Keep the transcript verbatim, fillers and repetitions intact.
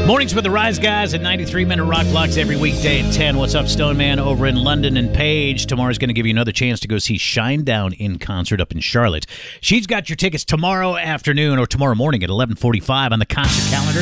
Mornings with the Rise Guys at ninety-three minute rock blocks every weekday at ten. What's up, Stone Man over in London and Page? Tomorrow's going to give you another chance to go see Shinedown in concert up in Charlotte. She's got your tickets tomorrow afternoon or tomorrow morning at eleven forty-five on the concert calendar.